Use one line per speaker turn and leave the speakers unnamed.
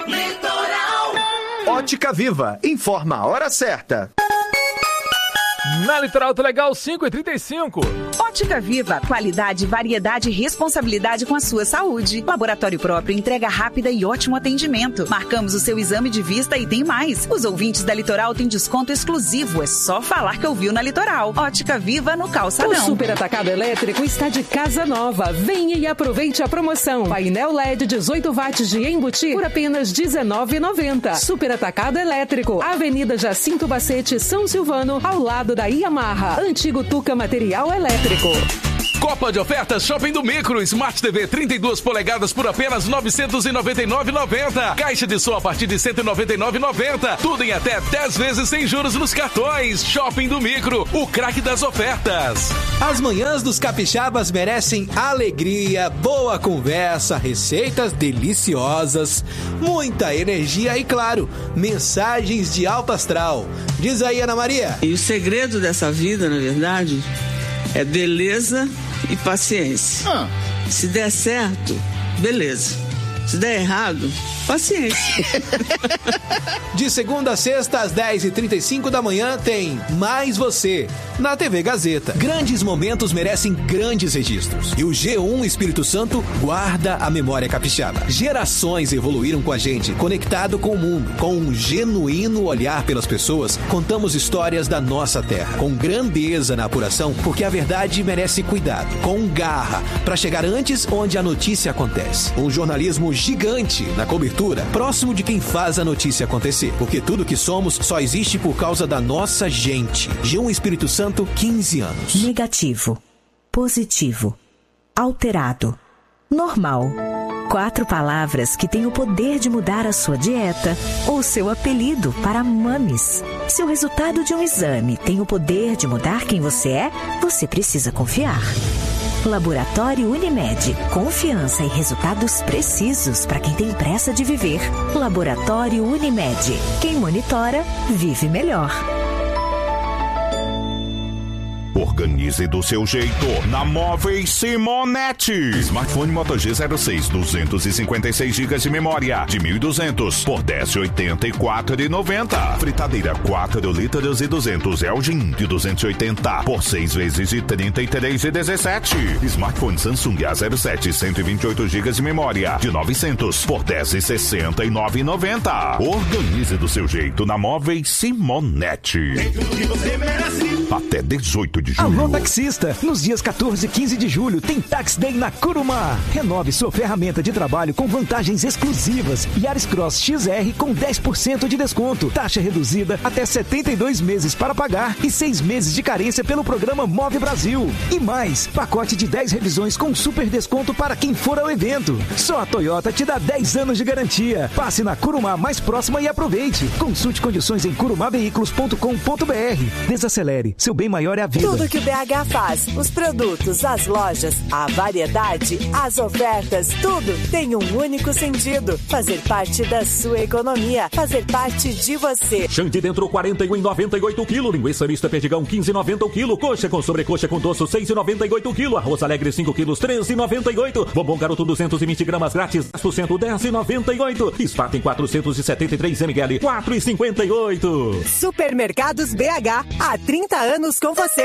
Litoral.
Ótica Viva, informa a hora certa.
Na Litoral tá legal, 5h35.
Ótica Viva, qualidade, variedade e responsabilidade com a sua saúde. Laboratório próprio, entrega rápida e ótimo atendimento. Marcamos o seu exame de vista e tem mais. Os ouvintes da Litoral têm desconto exclusivo. É só falar que ouviu na Litoral. Ótica Viva no Calçadão.
O Super Atacado Elétrico está de casa nova. Venha e aproveite a promoção. Painel LED 18 watts de embutir por apenas R$19,90. Super Atacado Elétrico. Avenida Jacinto Bacete, São Silvano, ao lado da Yamaha. Antigo Tuca Material Elétrico.
Copa de ofertas Shopping do Micro. Smart TV 32 polegadas por apenas R$ 999,90. Caixa de som a partir de R$ 199,90. Tudo em até 10 vezes sem juros nos cartões. Shopping do Micro, o craque das ofertas.
As manhãs dos capixabas merecem alegria, boa conversa, receitas deliciosas, muita energia e, claro, mensagens de alto astral. Diz aí, Ana Maria.
E o segredo dessa vida, na verdade, é beleza e paciência. Se der certo, beleza. Se der errado, paciência.
De segunda a sexta, às 10h35 da manhã, tem Mais Você, na TV Gazeta. Grandes momentos merecem grandes registros. E o G1 Espírito Santo guarda a memória capixaba. Gerações evoluíram com a gente, conectado com o mundo. Com um genuíno olhar pelas pessoas, contamos histórias da nossa terra. Com grandeza na apuração, porque a verdade merece cuidado. Com garra, para chegar antes onde a notícia acontece. Um jornalismo gigante na cobertura, próximo de quem faz a notícia acontecer. Porque tudo que somos só existe por causa da nossa gente. G1 Espírito Santo, 15 anos.
Negativo, positivo, alterado, normal. 4 palavras que têm o poder de mudar a sua dieta ou seu apelido para mames. Se o resultado de um exame tem o poder de mudar quem você é, você precisa confiar. Laboratório Unimed. Confiança e resultados precisos para quem tem pressa de viver. Laboratório Unimed. Quem monitora, vive melhor.
Organize do seu jeito na Móveis Simonetti. Smartphone Moto G06, 256 GB de memória, de 1.200 por R$10,84,90. Fritadeira 4 litros e 200 Elgin, de 280 por 6 vezes de R$33,17. Smartphone Samsung A07, 128 GB de memória, de 900 por R$10,69,90. Organize do seu jeito na Móveis Simonetti. Até 18 de julho.
Alô, taxista! Nos dias 14 e 15 de julho tem Tax Day na Kurumá. Renove sua ferramenta de trabalho com vantagens exclusivas. Yaris Cross XR com 10% de desconto. Taxa reduzida até 72 meses para pagar e 6 meses de carência pelo programa Move Brasil. E mais, pacote de 10 revisões com super desconto para quem for ao evento. Só a Toyota te dá 10 anos de garantia. Passe na Kurumá mais próxima e aproveite. Consulte condições em kurumaveículos.com.br. Desacelere. Seu bem maior é a vida.
Tudo que o BH faz, os produtos, as lojas, a variedade, as ofertas, tudo tem um único sentido. Fazer parte da sua economia, fazer parte de você.
Xande dentro 41,98 kg, linguiça mista perdigão 15,90 o quilo, coxa com sobrecoxa com doce 6,98 o quilo, arroz alegre 5 quilos 13,98, bombom garoto 220 gramas grátis, 10% 10,98, Spaten 473 ml 4,58.
Supermercados BH, há 30 anos com você.